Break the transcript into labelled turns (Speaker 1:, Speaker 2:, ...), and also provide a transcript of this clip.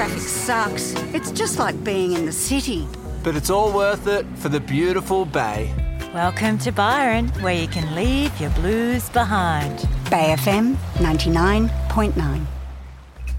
Speaker 1: traffic sucks. It's just like being in the city.
Speaker 2: But it's all worth it for the beautiful bay.
Speaker 3: Welcome to Byron, where you can leave your blues behind.
Speaker 1: Bay FM 99.9.